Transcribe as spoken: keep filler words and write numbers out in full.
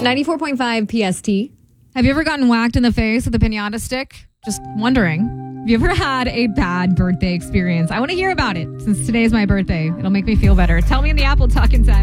ninety-four point five P S T. Have you ever gotten whacked in the face with a piñata stick? Just wondering. Have you ever had a bad birthday experience? I want to hear about it since today is my birthday. It'll make me feel better. Tell me in the Apple Talk in ten.